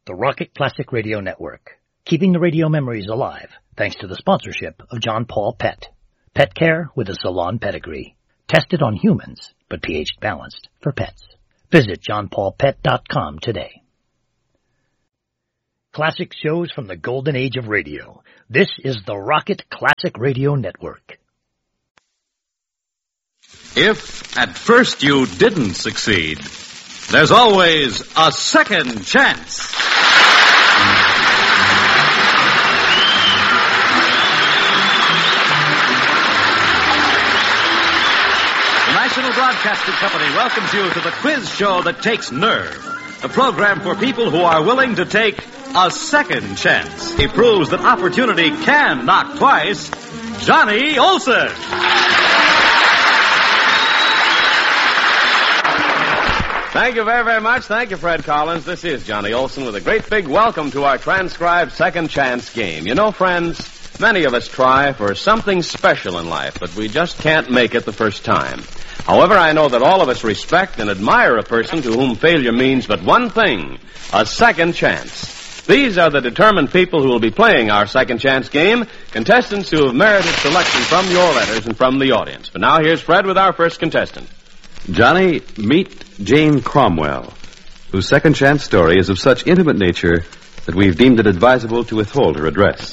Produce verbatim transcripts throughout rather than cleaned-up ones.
the Rocket Classic Radio Network, keeping the radio memories alive thanks to the sponsorship of John Paul Pet. Pet care with a salon pedigree. Tested on humans, but pH balanced for pets. Visit john paul pet dot com today. Classic shows from the golden age of radio. This is the Rocket Classic Radio Network. If at first you didn't succeed, there's always a second chance. The National Broadcasting Company welcomes you to the quiz show that takes nerve. A program for people who are willing to take a second chance. He proves that opportunity can knock twice. Johnny Olson. Thank you very, very much. Thank you, Fred Collins. This is Johnny Olson with a great big welcome to our transcribed second chance game. You know, friends, many of us try for something special in life, but we just can't make it the first time. However, I know that all of us respect and admire a person to whom failure means but one thing, a second chance. These are the determined people who will be playing our second chance game, contestants who have merited selection from your letters and from the audience. But now here's Fred with our first contestant. Johnny, meet Jane Cromwell, whose second chance story is of such intimate nature that we've deemed it advisable to withhold her address.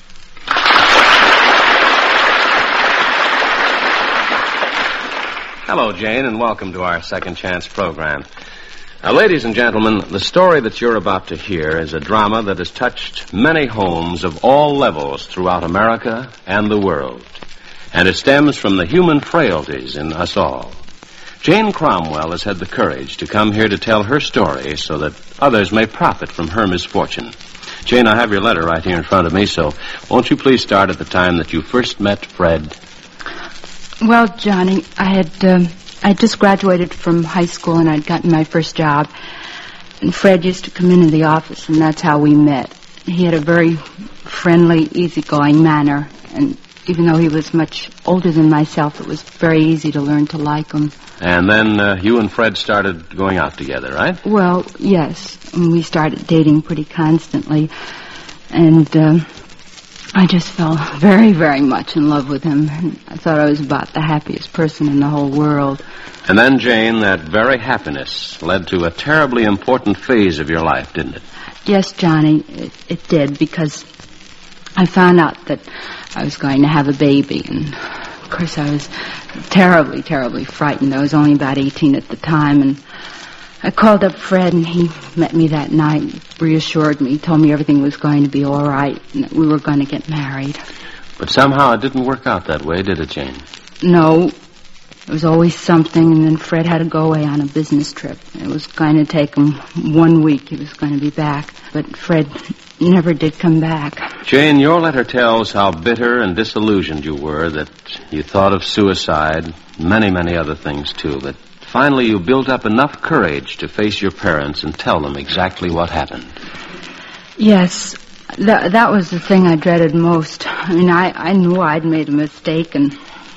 Hello, Jane, and welcome to our second chance program. Now, ladies and gentlemen, the story that you're about to hear is a drama that has touched many homes of all levels throughout America and the world, and it stems from the human frailties in us all. Jane Cromwell has had the courage to come here to tell her story so that others may profit from her misfortune. Jane, I have your letter right here in front of me, so won't you please start at the time that you first met Fred? Well, Johnny, I had um, I just graduated from high school and I'd gotten my first job. And Fred used to come into the office, and that's how we met. He had a very friendly, easygoing manner, and even though he was much older than myself, it was very easy to learn to like him. And then uh, you and Fred started going out together, right? Well, yes. And we started dating pretty constantly. And uh, I just fell very, very much in love with him. And I thought I was about the happiest person in the whole world. And then, Jane, that very happiness led to a terribly important phase of your life, didn't it? Yes, Johnny, it, it did, because I found out that I was going to have a baby. And, of course, I was terribly, terribly frightened. I was only about eighteen at the time, and I called up Fred, and he met me that night, reassured me, told me everything was going to be all right, and that we were going to get married. But somehow it didn't work out that way, did it, Jane? No. There was always something, and then Fred had to go away on a business trip. It was going to take him one week. He was going to be back, but Fred never did come back. Jane, your letter tells how bitter and disillusioned you were, that you thought of suicide, many, many other things, too, but finally you built up enough courage to face your parents and tell them exactly what happened. Yes, that, that was the thing I dreaded most. I mean, I, I knew I'd made a mistake, and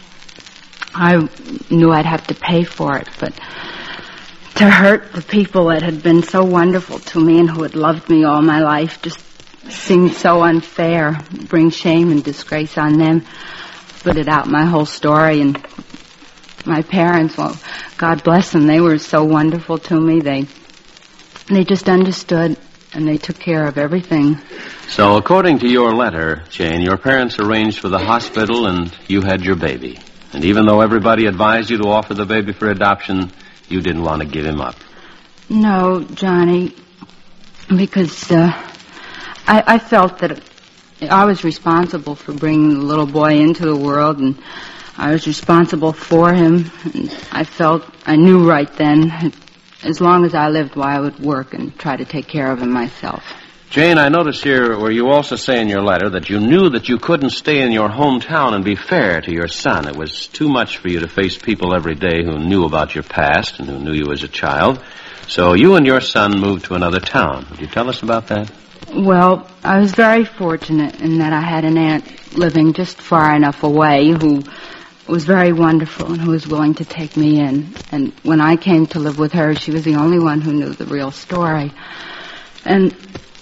I knew I'd have to pay for it, but to hurt the people that had been so wonderful to me and who had loved me all my life just seemed so unfair, bring shame and disgrace on them. Put it out my whole story, and my parents, well, God bless them, they were so wonderful to me. They they just understood, and they took care of everything. So according to your letter, Jane, your parents arranged for the hospital and you had your baby. And even though everybody advised you to offer the baby for adoption, you didn't want to give him up. No, Johnny, because uh, I, I felt that I was responsible for bringing the little boy into the world, and I was responsible for him. And I felt, I knew right then, as long as I lived, why I would work and try to take care of him myself. Jane, I notice here where you also say in your letter that you knew that you couldn't stay in your hometown and be fair to your son. It was too much for you to face people every day who knew about your past and who knew you as a child. So you and your son moved to another town. Would you tell us about that? Well, I was very fortunate in that I had an aunt living just far enough away who was very wonderful and who was willing to take me in. And when I came to live with her, she was the only one who knew the real story. And,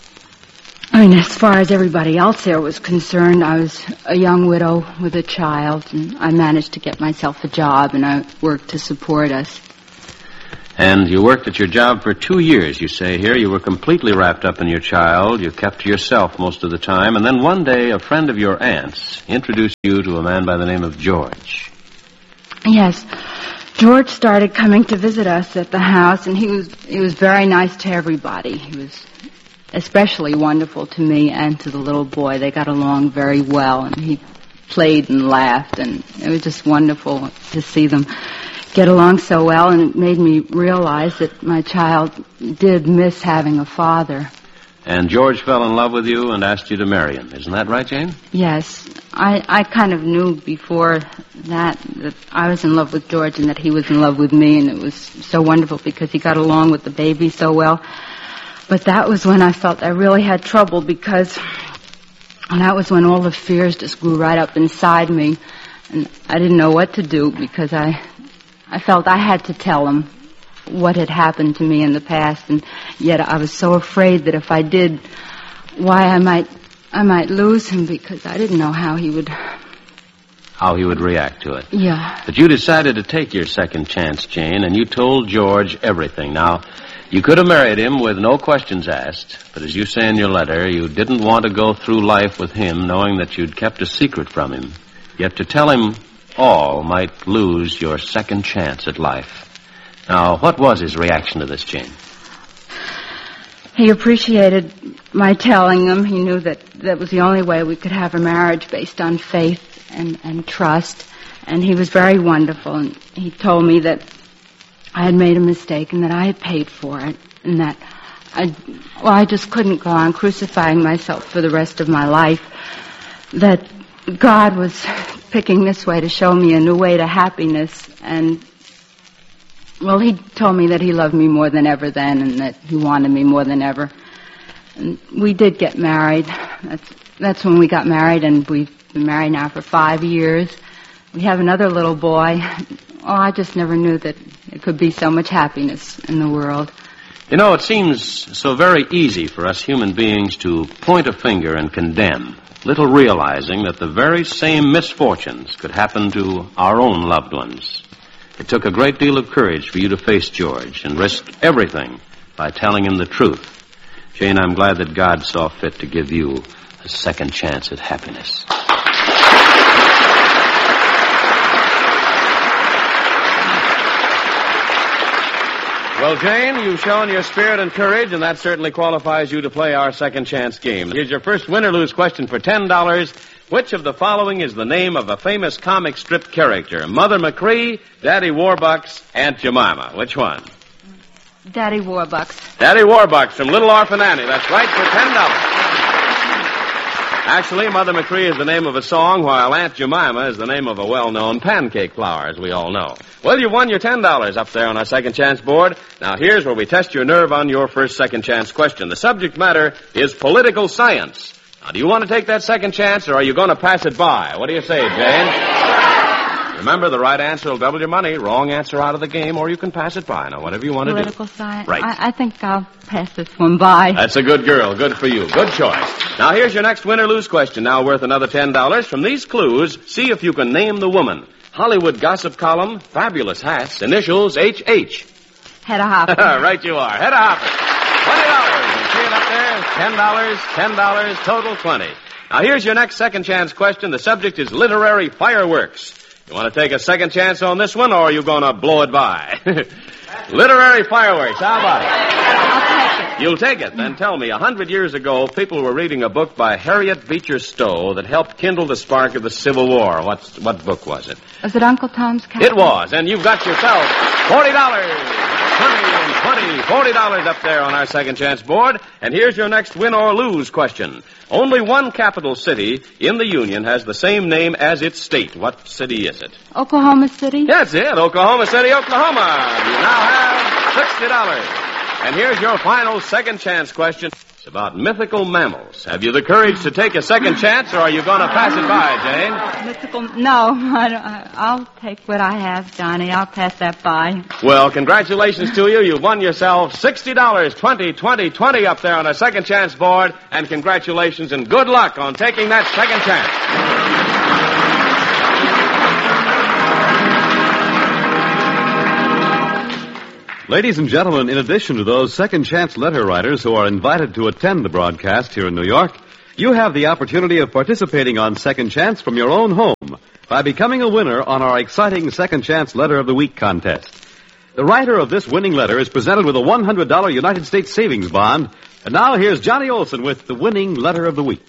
I mean, as far as everybody else there was concerned, I was a young widow with a child, and I managed to get myself a job, and I worked to support us. And you worked at your job for two years, you say here. You were completely wrapped up in your child. You kept to yourself most of the time. And then one day, a friend of your aunt's introduced you to a man by the name of George. Yes. George started coming to visit us at the house, and he was he was very nice to everybody. He was especially wonderful to me and to the little boy. They got along very well, and he played and laughed, and it was just wonderful to see them get along so well, and it made me realize that my child did miss having a father. And George fell in love with you and asked you to marry him. Isn't that right, Jane? Yes. I, I kind of knew before that that I was in love with George and that he was in love with me, and it was so wonderful because he got along with the baby so well. But that was when I felt I really had trouble, because that was when all the fears just grew right up inside me, and I didn't know what to do, because I... I felt I had to tell him what had happened to me in the past, and yet I was so afraid that if I did, why I might I might lose him, because I didn't know how he would... How he would react to it. Yeah. But you decided to take your second chance, Jane, and you told George everything. Now, you could have married him with no questions asked, but as you say in your letter, you didn't want to go through life with him knowing that you'd kept a secret from him. Yet to tell him all might lose your second chance at life. Now, what was his reaction to this, Jane? He appreciated my telling him. He knew that that was the only way we could have a marriage based on faith and, and trust. And he was very wonderful. And he told me that I had made a mistake and that I had paid for it. And that I, well, I just couldn't go on crucifying myself for the rest of my life. That God was picking this way to show me a new way to happiness. And, well, he told me that he loved me more than ever then, and that he wanted me more than ever. And we did get married. That's, that's when we got married, and we've been married now for five years. We have another little boy. Oh, I just never knew that there could be so much happiness in the world. You know, it seems so very easy for us human beings to point a finger and condemn, little realizing that the very same misfortunes could happen to our own loved ones. It took a great deal of courage for you to face George and risk everything by telling him the truth. Jane, I'm glad that God saw fit to give you a second chance at happiness. Well, Jane, you've shown your spirit and courage, and that certainly qualifies you to play our second chance game. Here's your first win or lose question for ten dollars. Which of the following is the name of a famous comic strip character? Mother McCree, Daddy Warbucks, Aunt Jemima. Which one? Daddy Warbucks. Daddy Warbucks from Little Orphan Annie. That's right, for ten dollars. Actually, Mother McCree is the name of a song, while Aunt Jemima is the name of a well-known pancake flour, as we all know. Well, you won your ten dollars up there on our second chance board. Now, here's where we test your nerve on your first second chance question. The subject matter is political science. Now, do you want to take that second chance, or are you going to pass it by? What do you say, Jane? Remember, the right answer will double your money. Wrong answer out of the game, or you can pass it by. Now, whatever you want to do. Political science? Right. I, I think I'll pass this one by. That's a good girl. Good for you. Good choice. Now, here's your next win or lose question, now worth another ten dollars. From these clues, see if you can name the woman. Hollywood gossip column, fabulous hats, initials H H. Hedda Hopper. Right you are. Hedda Hopper. twenty dollars. You see it up there? ten dollars, ten dollars, total twenty. Now, here's your next second chance question. The subject is literary fireworks. You want to take a second chance on this one, or are you going to blow it by? Literary fireworks. How about it? I'll take it. You'll take it. Then tell me, a hundred years ago, people were reading a book by Harriet Beecher Stowe that helped kindle the spark of the Civil War. What's, what book was it? Was it Uncle Tom's Cabin? It was, and you've got yourself forty dollars. twenty and twenty. forty dollars up there on our second chance board. And here's your next win or lose question. Only one capital city in the Union has the same name as its state. What city is it? Oklahoma City? That's it, Oklahoma City, Oklahoma. You now have sixty dollars. And here's your final second chance question. It's about mythical mammals. Have you the courage to take a second chance, or are you going to pass it by, Jane? Mythical? No, I don't, I'll take what I have, Johnny. I'll pass that by. Well, congratulations to you. You've won yourself sixty dollars, twenty, twenty, twenty up there on a second chance board, and congratulations and good luck on taking that second chance. Ladies and gentlemen, in addition to those second chance letter writers who are invited to attend the broadcast here in New York, you have the opportunity of participating on Second Chance from your own home by becoming a winner on our exciting Second Chance Letter of the Week contest. The writer of this winning letter is presented with a one hundred dollars United States savings bond. And now here's Johnny Olson with the winning letter of the week.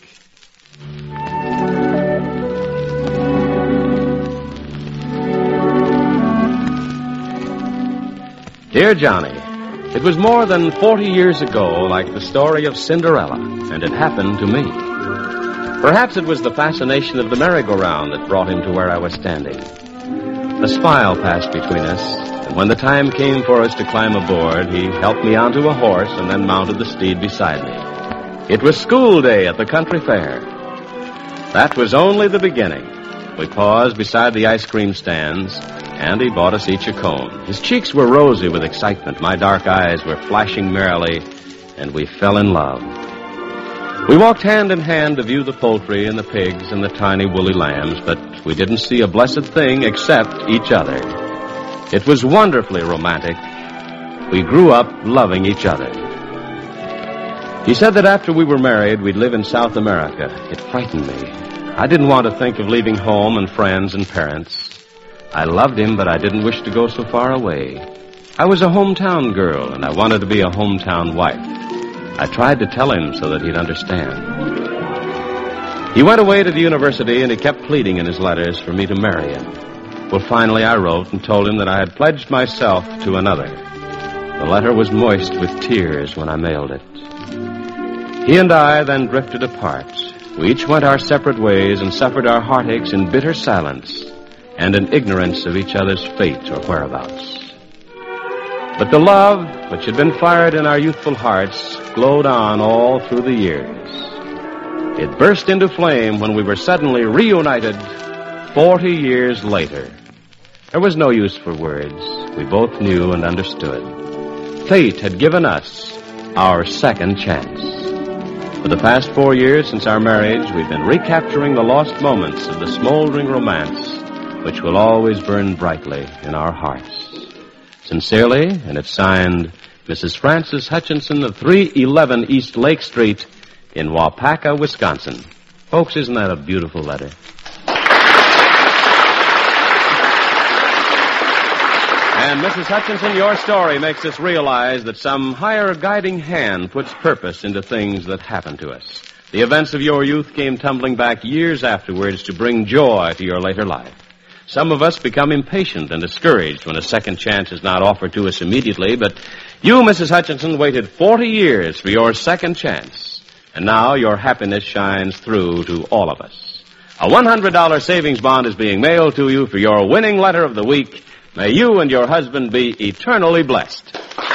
Dear Johnny, it was more than forty years ago, like the story of Cinderella, and it happened to me. Perhaps it was the fascination of the merry-go-round that brought him to where I was standing. A smile passed between us, and when the time came for us to climb aboard, he helped me onto a horse and then mounted the steed beside me. It was school day at the country fair. That was only the beginning. We paused beside the ice cream stands, and he bought us each a cone. His cheeks were rosy with excitement. My dark eyes were flashing merrily, and we fell in love. We walked hand in hand to view the poultry and the pigs and the tiny woolly lambs, but we didn't see a blessed thing except each other. It was wonderfully romantic. We grew up loving each other. He said that after we were married, we'd live in South America. It frightened me. I didn't want to think of leaving home and friends and parents. I loved him, but I didn't wish to go so far away. I was a hometown girl, and I wanted to be a hometown wife. I tried to tell him so that he'd understand. He went away to the university, and he kept pleading in his letters for me to marry him. Well, finally I wrote and told him that I had pledged myself to another. The letter was moist with tears when I mailed it. He and I then drifted apart. We each went our separate ways and suffered our heartaches in bitter silence and in ignorance of each other's fate or whereabouts. But the love which had been fired in our youthful hearts glowed on all through the years. It burst into flame when we were suddenly reunited forty years later. There was no use for words. We both knew and understood. Fate had given us our second chance. For the past four years since our marriage, we've been recapturing the lost moments of the smoldering romance which will always burn brightly in our hearts. Sincerely, and it's signed Missus Frances Hutchinson of three eleven East Lake Street in Waupaca, Wisconsin. Folks, isn't that a beautiful letter? And Missus Hutchinson, your story makes us realize that some higher guiding hand puts purpose into things that happen to us. The events of your youth came tumbling back years afterwards to bring joy to your later life. Some of us become impatient and discouraged when a second chance is not offered to us immediately, but you, Missus Hutchinson, waited forty years for your second chance, and now your happiness shines through to all of us. A one hundred dollars savings bond is being mailed to you for your winning letter of the week. May you and your husband be eternally blessed.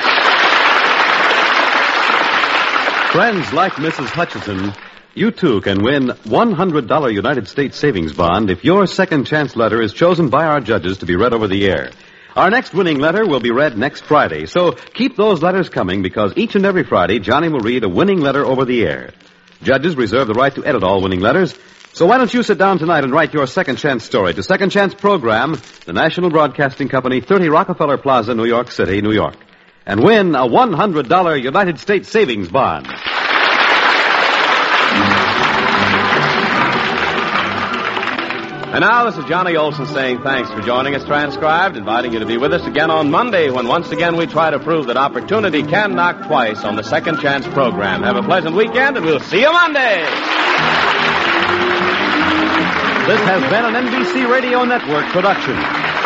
Friends like Missus Hutchinson, you too can win one hundred dollars United States savings bond if your second chance letter is chosen by our judges to be read over the air. Our next winning letter will be read next Friday, so keep those letters coming because each and every Friday Johnny will read a winning letter over the air. Judges reserve the right to edit all winning letters, so why don't you sit down tonight and write your second chance story to Second Chance Program, the National Broadcasting Company, thirty Rockefeller Plaza, New York City, New York, and win a one hundred dollars United States savings bond. And now, this is Johnny Olson saying thanks for joining us transcribed, inviting you to be with us again on Monday when once again we try to prove that opportunity can knock twice on the Second Chance Program. Have a pleasant weekend, and we'll see you Monday. This has been an N B C Radio Network production.